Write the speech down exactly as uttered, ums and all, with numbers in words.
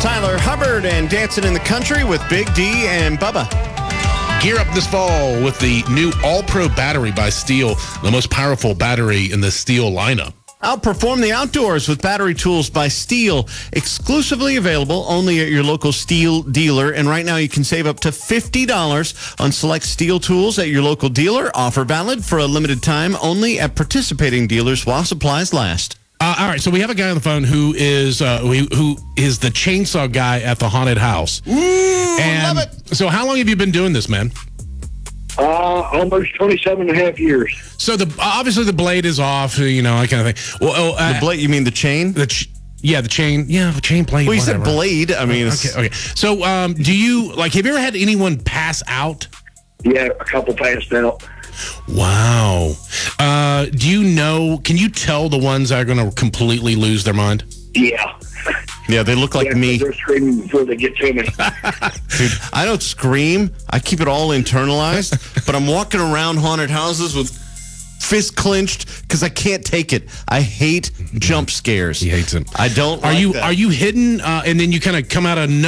Tyler Hubbard and Dancing in the Country with Big D and Bubba. Gear up this fall with the new All-Pro battery by Steel, the most powerful battery in the Steel lineup. Outperform the outdoors with battery tools by Steel, exclusively available only at your local Steel dealer. And right now you can save up to fifty dollars on select Steel tools at your local dealer. Offer valid for a limited time only at participating dealers while supplies last. Uh, all right, so we have a guy on the phone who is uh, who, who is the chainsaw guy at the haunted house. Ooh, and love it. So how long have you been doing this, man? Uh, almost twenty-seven and a half years. So the obviously the blade is off, you know, that kind of thing. Well, oh, uh, The blade, you mean the chain? the ch- yeah, the chain, yeah, the chain blade. Well, you whatever. said blade. I mean, it's, Okay, okay. So, um, do you like? Have you ever had anyone pass out? Yeah, a couple passed out. Wow. Uh, do you know? Can you tell the ones that are going to completely lose their mind? Yeah. yeah, they look like yeah, me. They're screaming before they get to me. Dude, I don't scream. I keep it all internalized, but I'm walking around haunted houses with fists clenched because I can't take it. I hate jump scares. He hates them. I don't Are like you that. are you hidden uh, and then you kind of come out of